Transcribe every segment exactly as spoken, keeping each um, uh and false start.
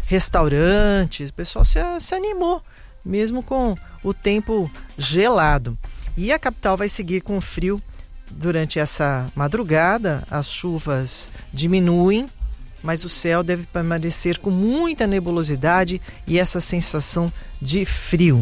restaurantes, o pessoal se, se animou, mesmo com o tempo gelado. E a capital vai seguir com frio durante essa madrugada, as chuvas diminuem, mas o céu deve permanecer com muita nebulosidade e essa sensação de frio.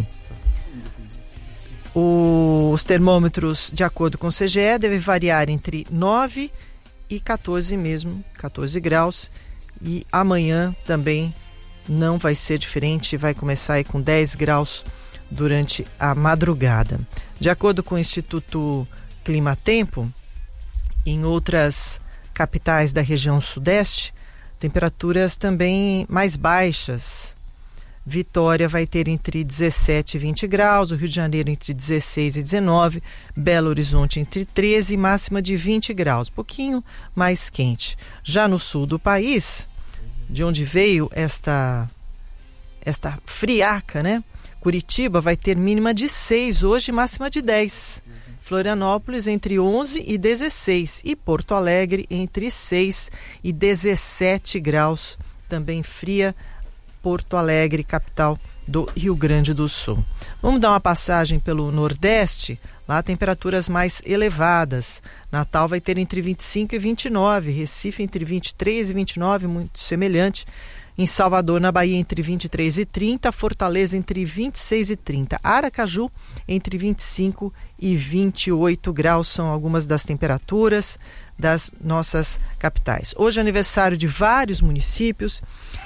Os termômetros, de acordo com o C G E, devem variar entre nove e quatorze mesmo, quatorze graus. E amanhã também não vai ser diferente, vai começar aí com dez graus durante a madrugada. De acordo com o Instituto Climatempo, em outras capitais da região sudeste, temperaturas também mais baixas. Vitória vai ter entre dezessete e vinte graus, o Rio de Janeiro entre dezesseis e dezenove, Belo Horizonte entre treze e máxima de vinte graus, pouquinho mais quente. Já no sul do país, de onde veio esta, esta friaca, né? Curitiba vai ter mínima de seis hoje e máxima de dez. Florianópolis entre onze e dezesseis e Porto Alegre entre seis e dezessete graus, também fria. Porto Alegre, capital do Rio Grande do Sul. Vamos dar uma passagem pelo Nordeste, lá temperaturas mais elevadas. Natal vai ter entre vinte e cinco e vinte e nove, Recife entre vinte e três e vinte e nove, muito semelhante. Em Salvador, na Bahia, entre vinte e três e trinta, Fortaleza entre vinte e seis e trinta, Aracaju entre vinte e cinco e vinte e oito graus, são algumas das temperaturas das nossas capitais. Hoje é aniversário de vários municípios.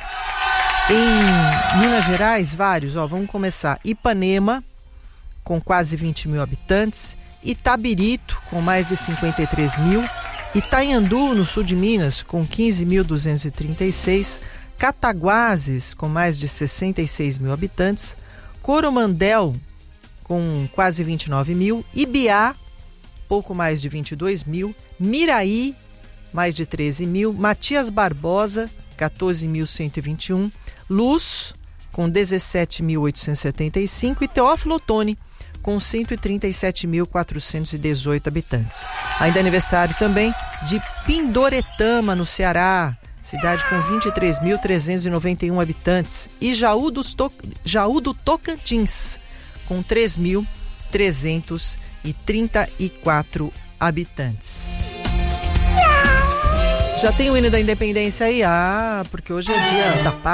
Em Minas Gerais, vários, ó, vamos começar. Ipanema, com quase vinte mil habitantes. Itabirito, com mais de cinquenta e três mil. Itanhandu, no sul de Minas, com quinze mil duzentos e trinta e seis. Cataguases, com mais de sessenta e seis mil habitantes. Coromandel, com quase vinte e nove mil. Ibiá, pouco mais de vinte e dois mil. Miraí, mais de treze mil. Matias Barbosa, quatorze mil cento e vinte e um. Luz, com dezessete mil oitocentos e setenta e cinco, e Teófilo Otoni, com cento e trinta e sete mil quatrocentos e dezoito habitantes. Ainda aniversário também de Pindoretama, no Ceará, cidade com vinte e três mil trezentos e noventa e um habitantes, e Jaú, dos to... Jaú do Tocantins, com três mil trezentos e trinta e quatro habitantes. Já tem o hino da independência aí? Ah, porque hoje é dia da paz.